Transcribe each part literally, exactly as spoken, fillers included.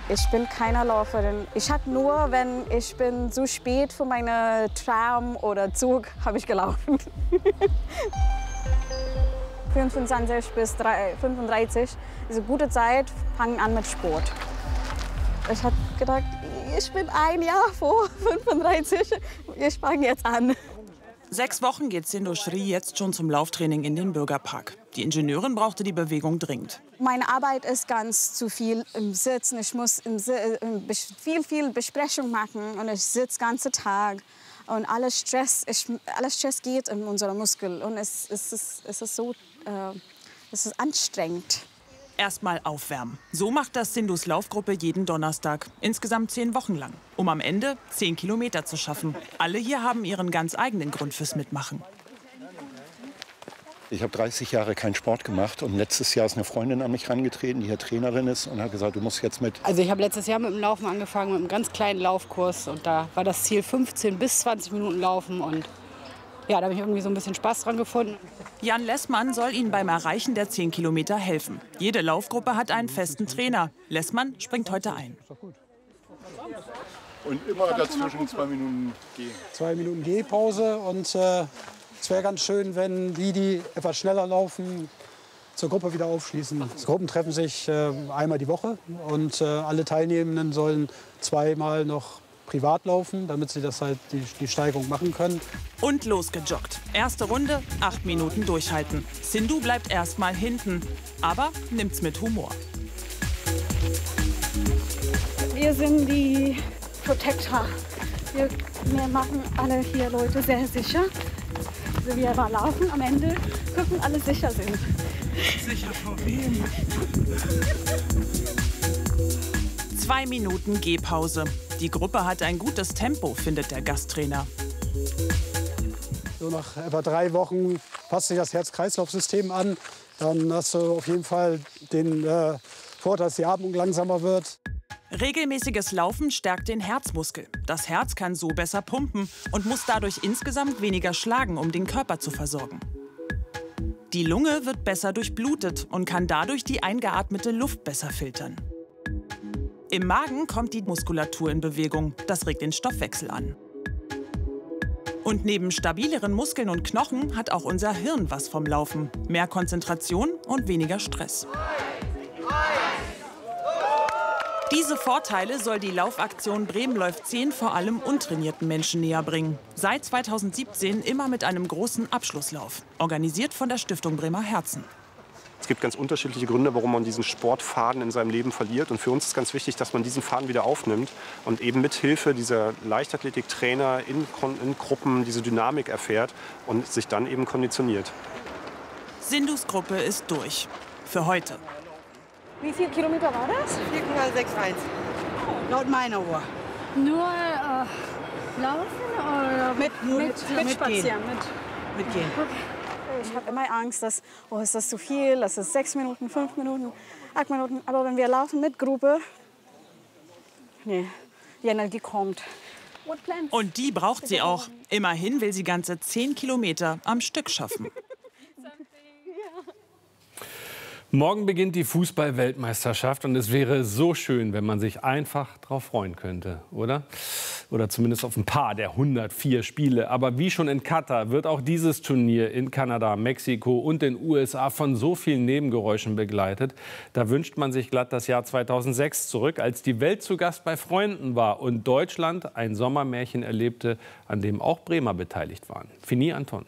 Ich bin keine Läuferin. Ich hatte nur, wenn ich bin zu spät für meine Tram oder Zug, habe ich gelaufen. fünfundzwanzig bis fünfunddreißig ist eine gute Zeit, fangen an mit Sport. Ich habe gedacht, ich bin ein Jahr vor fünfunddreißig, ich fange jetzt an. Sechs Wochen geht Sindhu Shri jetzt schon zum Lauftraining in den Bürgerpark. Die Ingenieurin brauchte die Bewegung dringend. Meine Arbeit ist ganz zu viel im Sitzen. Ich muss im Si viel, viel Besprechung machen und ich sitze den ganzen Tag. Und alles Stress, ich, alles Stress geht in unsere Muskeln und es, es, ist, es, ist so, äh, es ist anstrengend. Erstmal aufwärmen. So macht das Sindhus Laufgruppe jeden Donnerstag. Insgesamt zehn Wochen lang. Um am Ende zehn Kilometer zu schaffen. Alle hier haben ihren ganz eigenen Grund fürs Mitmachen. Ich habe dreißig Jahre keinen Sport gemacht und letztes Jahr ist eine Freundin an mich herangetreten, die hier Trainerin ist und hat gesagt, du musst jetzt mit. Also ich habe letztes Jahr mit dem Laufen angefangen, mit einem ganz kleinen Laufkurs und da war das Ziel fünfzehn bis zwanzig Minuten Laufen und ja, da habe ich irgendwie so ein bisschen Spaß dran gefunden. Jan Lessmann soll ihnen beim Erreichen der zehn Kilometer helfen. Jede Laufgruppe hat einen festen Trainer. Lessmann springt heute ein. Und immer dazwischen zwei Minuten Geh. Zwei Minuten Gehpause und äh, es wäre ganz schön, wenn die, die etwas schneller laufen, zur Gruppe wieder aufschließen. Die Gruppen treffen sich äh, einmal die Woche und äh, alle Teilnehmenden sollen zweimal noch privat laufen, damit sie das halt die, die Steigerung machen können. Und losgejoggt. Erste Runde, acht Minuten durchhalten. Sindhu bleibt erstmal hinten, aber nimmt's mit Humor. Wir sind die Protector. Wir, wir machen alle hier Leute sehr sicher. Also wir mal laufen, am Ende gucken, alle sicher sind. Sicher vor wem? Zwei Minuten Gehpause. Die Gruppe hat ein gutes Tempo, findet der Gasttrainer. So nach etwa drei Wochen passt sich das Herz-Kreislauf-System an. Dann hast du auf jeden Fall den äh, Vorteil, dass die Atmung langsamer wird. Regelmäßiges Laufen stärkt den Herzmuskel. Das Herz kann so besser pumpen und muss dadurch insgesamt weniger schlagen, um den Körper zu versorgen. Die Lunge wird besser durchblutet und kann dadurch die eingeatmete Luft besser filtern. Im Magen kommt die Muskulatur in Bewegung. Das regt den Stoffwechsel an. Und neben stabileren Muskeln und Knochen hat auch unser Hirn was vom Laufen. Mehr Konzentration und weniger Stress. Diese Vorteile soll die Laufaktion Bremen läuft zehn vor allem untrainierten Menschen näher bringen. Seit zweitausendsiebzehn immer mit einem großen Abschlusslauf. Organisiert von der Stiftung Bremer Herzen. Es gibt ganz unterschiedliche Gründe, warum man diesen Sportfaden in seinem Leben verliert. Und für uns ist ganz wichtig, dass man diesen Faden wieder aufnimmt und eben mit Hilfe dieser Leichtathletiktrainer in, in Gruppen diese Dynamik erfährt und sich dann eben konditioniert. Sindhus Gruppe ist durch. Für heute. Wie viele Kilometer war das? vier Komma sechs eins. Laut meiner Uhr. Nur äh, laufen oder mit, nur mit, mit, mit spazieren? Mit, mitgehen. Ich habe immer Angst, dass oh, ist das zu viel, das ist sechs Minuten, fünf Minuten, acht Minuten. Aber wenn wir laufen mit Gruppe, nee, die Energie kommt. Und die braucht sie auch. Immerhin will sie ganze zehn Kilometer am Stück schaffen. Morgen beginnt die Fußball-Weltmeisterschaft und es wäre so schön, wenn man sich einfach darauf freuen könnte, oder? Oder zumindest auf ein paar der hundertvier Spiele. Aber wie schon in Katar wird auch dieses Turnier in Kanada, Mexiko und den U S A von so vielen Nebengeräuschen begleitet. Da wünscht man sich glatt das Jahr zweitausendsechs zurück, als die Welt zu Gast bei Freunden war und Deutschland ein Sommermärchen erlebte, an dem auch Bremer beteiligt waren. Fini Anton.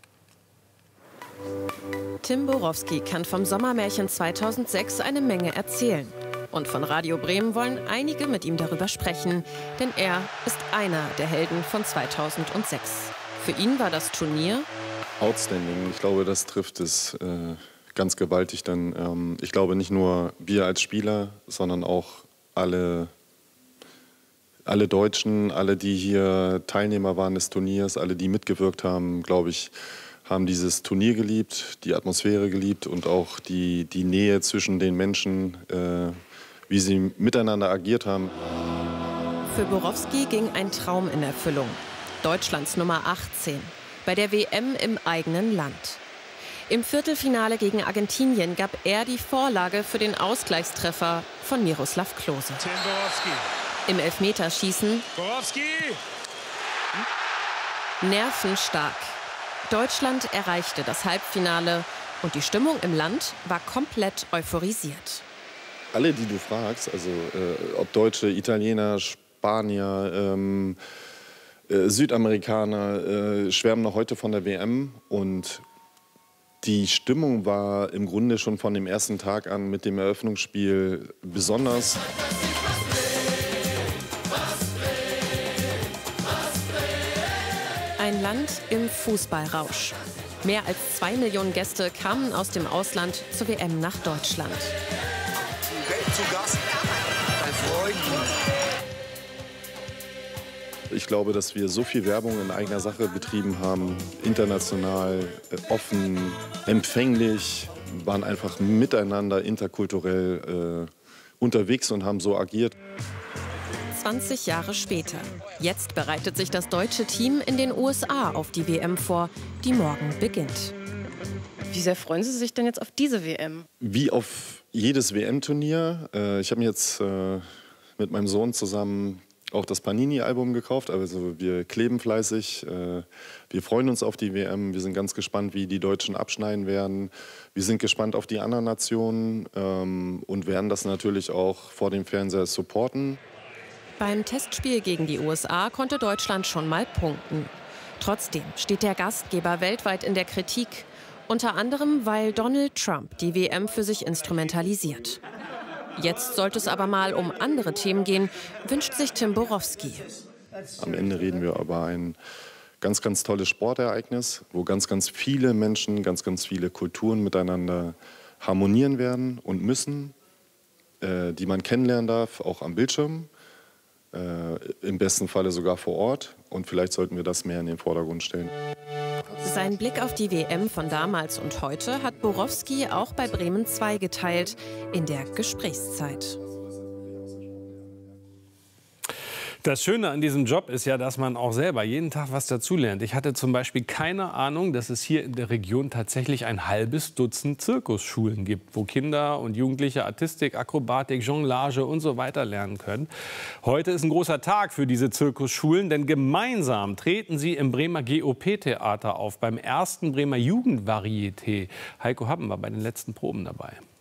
Tim Borowski kann vom Sommermärchen zweitausendsechs eine Menge erzählen. Und von Radio Bremen wollen einige mit ihm darüber sprechen. Denn er ist einer der Helden von zweitausendsechs. Für ihn war das Turnier outstanding. Ich glaube, das trifft es äh, ganz gewaltig. Dann, ähm, ich glaube, nicht nur wir als Spieler, sondern auch alle, alle Deutschen, alle, die hier Teilnehmer waren des Turniers, alle, die mitgewirkt haben, glaube ich, haben dieses Turnier geliebt, die Atmosphäre geliebt und auch die, die Nähe zwischen den Menschen, äh, wie sie miteinander agiert haben. Für Borowski ging ein Traum in Erfüllung. Deutschlands Nummer achtzehn, bei der W M im eigenen Land. Im Viertelfinale gegen Argentinien gab er die Vorlage für den Ausgleichstreffer von Miroslav Klose. Tim Borowski. Im Elfmeterschießen Borowski. nervenstark. Deutschland erreichte das Halbfinale und die Stimmung im Land war komplett euphorisiert. Alle, die du fragst, also äh, ob Deutsche, Italiener, Spanier, ähm, äh, Südamerikaner, äh, schwärmen noch heute von der W M. Und die Stimmung war im Grunde schon von dem ersten Tag an mit dem Eröffnungsspiel besonders. Ein Land im Fußballrausch. Mehr als zwei Millionen Gäste kamen aus dem Ausland zur W M nach Deutschland. Welt zu Gast bei Freunden. Ich glaube, dass wir so viel Werbung in eigener Sache betrieben haben, international, äh, offen, empfänglich, waren einfach miteinander interkulturell äh, unterwegs und haben so agiert. zwanzig Jahre später. Jetzt bereitet sich das deutsche Team in den U S A auf die W M vor, die morgen beginnt. Wie sehr freuen Sie sich denn jetzt auf diese W M? Wie auf jedes W M-Turnier. Äh, ich habe mir jetzt äh, mit meinem Sohn zusammen auch das Panini-Album gekauft. Also wir kleben fleißig. Äh, wir freuen uns auf die W M. Wir sind ganz gespannt, wie die Deutschen abschneiden werden. Wir sind gespannt auf die anderen Nationen ähm, und werden das natürlich auch vor dem Fernseher supporten. Beim Testspiel gegen die U S A konnte Deutschland schon mal punkten. Trotzdem steht der Gastgeber weltweit in der Kritik. Unter anderem, weil Donald Trump die W M für sich instrumentalisiert. Jetzt sollte es aber mal um andere Themen gehen, wünscht sich Tim Borowski. Am Ende reden wir über ein ganz, ganz tolles Sportereignis, wo ganz, ganz viele Menschen, ganz, ganz viele Kulturen miteinander harmonieren werden und müssen, äh, die man kennenlernen darf, auch am Bildschirm. Äh, im besten Falle sogar vor Ort. Und vielleicht sollten wir das mehr in den Vordergrund stellen. Sein Blick auf die W M von damals und heute hat Borowski auch bei Bremen zwei geteilt, in der Gesprächszeit. Das Schöne an diesem Job ist ja, dass man auch selber jeden Tag was dazulernt. Ich hatte zum Beispiel keine Ahnung, dass es hier in der Region tatsächlich ein halbes Dutzend Zirkusschulen gibt, wo Kinder und Jugendliche Artistik, Akrobatik, Jonglage und so weiter lernen können. Heute ist ein großer Tag für diese Zirkusschulen, denn gemeinsam treten sie im Bremer G O P-Theater auf, beim ersten Bremer Jugendvarieté. Heiko Happen war bei den letzten Proben dabei.